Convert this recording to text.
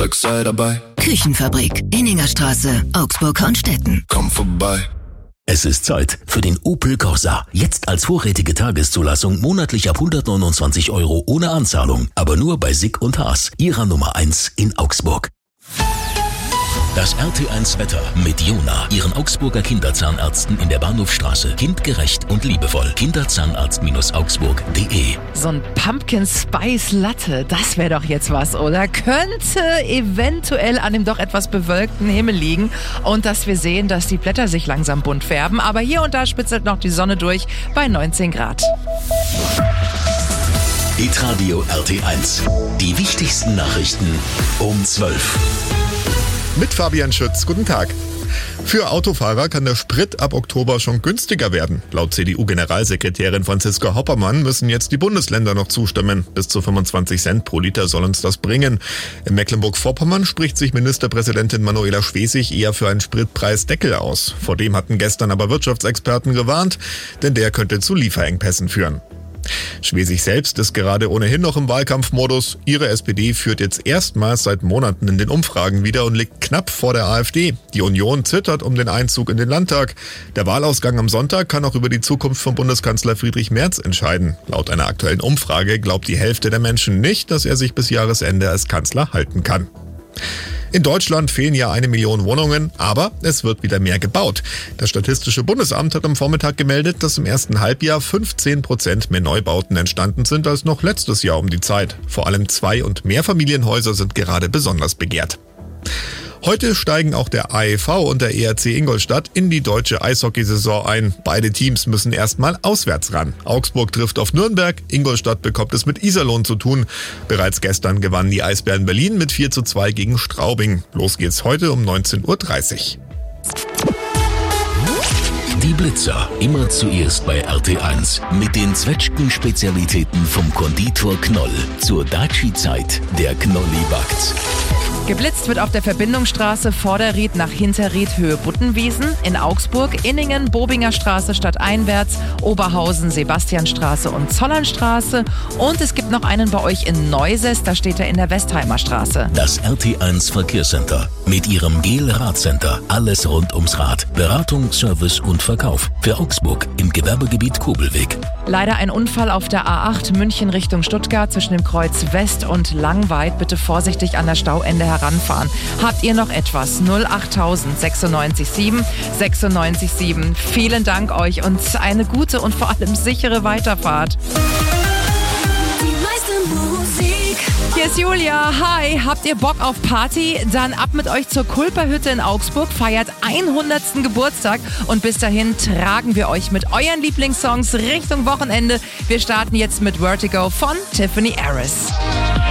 Sag, sei dabei. Küchenfabrik, Inningerstraße, Augsburg-Hornstetten. Komm vorbei. Es ist Zeit für den Opel Corsa. Jetzt als vorrätige Tageszulassung monatlich ab 129 € ohne Anzahlung. Aber nur bei Sick und Haas, ihrer Nummer 1 in Augsburg. Das RT1 Wetter mit Jona, ihren Augsburger Kinderzahnärzten in der Bahnhofstraße. Kindgerecht und liebevoll. Kinderzahnarzt-augsburg.de. So ein Pumpkin Spice Latte, das wäre doch jetzt was, oder? Könnte eventuell an dem doch etwas bewölkten Himmel liegen und dass wir sehen, dass die Blätter sich langsam bunt färben. Aber hier und da spitzelt noch die Sonne durch bei 19 Grad. Hitradio RT1. Die wichtigsten Nachrichten um 12. Mit Fabian Schütz, guten Tag. Für Autofahrer kann der Sprit ab Oktober schon günstiger werden. Laut CDU-Generalsekretärin Franziska Hoppermann müssen jetzt die Bundesländer noch zustimmen. Bis zu 25 Cent pro Liter soll uns das bringen. In Mecklenburg-Vorpommern spricht sich Ministerpräsidentin Manuela Schwesig eher für einen Spritpreisdeckel aus. Vor dem hatten gestern aber Wirtschaftsexperten gewarnt, denn der könnte zu Lieferengpässen führen. Schwesig selbst ist gerade ohnehin noch im Wahlkampfmodus. Ihre SPD führt jetzt erstmals seit Monaten in den Umfragen wieder und liegt knapp vor der AfD. Die Union zittert um den Einzug in den Landtag. Der Wahlausgang am Sonntag kann auch über die Zukunft von Bundeskanzler Friedrich Merz entscheiden. Laut einer aktuellen Umfrage glaubt die Hälfte der Menschen nicht, dass er sich bis Jahresende als Kanzler halten kann. In Deutschland fehlen ja 1 Million Wohnungen, aber es wird wieder mehr gebaut. Das Statistische Bundesamt hat am Vormittag gemeldet, dass im ersten Halbjahr 15% mehr Neubauten entstanden sind als noch letztes Jahr um die Zeit. Vor allem 2- und Mehrfamilienhäuser sind gerade besonders begehrt. Heute steigen auch der AEV und der ERC Ingolstadt in die deutsche Eishockeysaison ein. Beide Teams müssen erstmal auswärts ran. Augsburg trifft auf Nürnberg, Ingolstadt bekommt es mit Iserlohn zu tun. Bereits gestern gewannen die Eisbären Berlin mit 4:2 gegen Straubing. Los geht's heute um 19:30 Uhr. Die Blitzer, immer zuerst bei RT1. Mit den Zwetschgen-Spezialitäten vom Konditor Knoll. Zur Daci-Zeit, der Knolli backt's. Geblitzt wird auf der Verbindungsstraße Vorderried nach Hinterried Höhe Buttenwiesen, in Augsburg, Inningen, Bobinger Straße stadteinwärts, Oberhausen, Sebastianstraße und Zollernstraße. Und es gibt noch einen bei euch in Neuses, da steht er in der Westheimer Straße. Das RT1 Verkehrscenter mit ihrem GEL-Radcenter. Alles rund ums Rad. Beratung, Service und Verkauf. Für Augsburg im Gewerbegebiet Kobelweg. Leider ein Unfall auf der A8 München Richtung Stuttgart zwischen dem Kreuz West und Langweid. Bitte vorsichtig an der Stauende heranfahren. Habt ihr noch etwas? 08000 96 7 96 7. Vielen Dank euch und eine gute und vor allem sichere Weiterfahrt. Die meiste Musik. Hier ist Julia. Hi, habt ihr Bock auf Party? Dann ab mit euch zur Kulperhütte in Augsburg, feiert 100. Geburtstag und bis dahin tragen wir euch mit euren Lieblingssongs Richtung Wochenende. Wir starten jetzt mit Vertigo von Tiffany Harris.